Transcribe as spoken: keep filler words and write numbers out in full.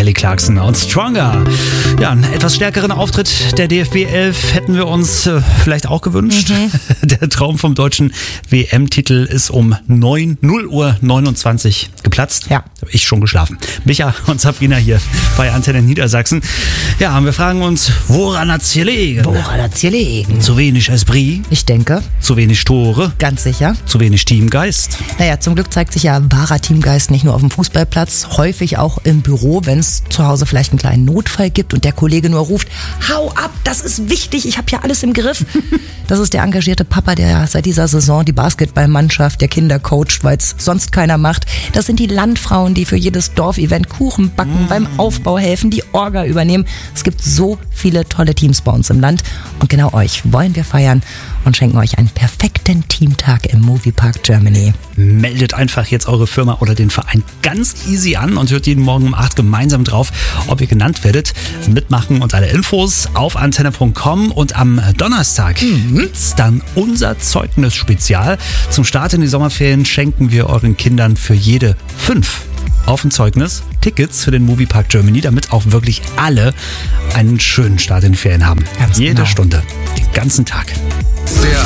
Kelly Clarkson und Stronger. Ja, einen etwas stärkeren Auftritt der D F B elf hätten wir uns äh, vielleicht auch gewünscht. Mhm. Der Traum vom deutschen W M-Titel ist um neun Uhr neunundzwanzig geplatzt. Ja. Habe ich schon geschlafen. Micha und Sabrina hier bei Antenne Niedersachsen. Ja, wir fragen uns, woran hat's hier liegen? Woran hat's hier liegen? Zu wenig Esprit? Ich denke. Zu wenig Tore? Ganz sicher. Zu wenig Teamgeist? Naja, zum Glück zeigt sich ja wahrer Teamgeist nicht nur auf dem Fußballplatz, häufig auch im Büro, wenn es zu Hause vielleicht einen kleinen Notfall gibt und der Kollege nur ruft, hau ab, das ist wichtig, ich habe ja alles im Griff. Das ist der engagierte Papa, der seit dieser Saison die Basketballmannschaft der Kinder coacht, weil es sonst keiner macht. Das sind die Landfrauen, die für jedes Dorfevent Kuchen backen, mm. beim Aufbau helfen, die Orga übernehmen. Es gibt so viele tolle Teams bei uns im Land und genau euch wollen wir feiern und schenken euch einen perfekten Teamtag im Moviepark Germany. Meldet einfach jetzt eure Firma oder den Verein ganz easy an und hört jeden Morgen um acht gemeinsam drauf, ob ihr genannt werdet. Mitmachen und alle Infos auf antenne punkt com und am Donnerstag mhm. ist dann unser Zeugnis-Spezial. Zum Start in die Sommerferien schenken wir euren Kindern für jede fünf auf ein Zeugnis Tickets für den Moviepark Germany, damit auch wirklich alle einen schönen Start in den Ferien haben. Ganz Jede genau. Stunde, den ganzen Tag. Sehr